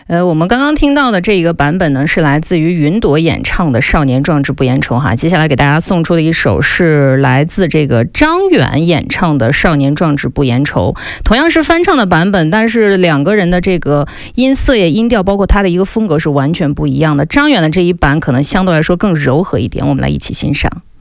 我们刚刚听到的这个版本呢，是来自于云朵演唱的《少年壮志不言愁》哈。接下来给大家送出的一首是来自这个张远演唱的《少年壮志不言愁》，同样是翻唱的版本，但是两个人的这个音色也音调，包括他的一个风格是完全不一样的。张远的这一版可能相对来说更柔和一点，我们来一起欣赏。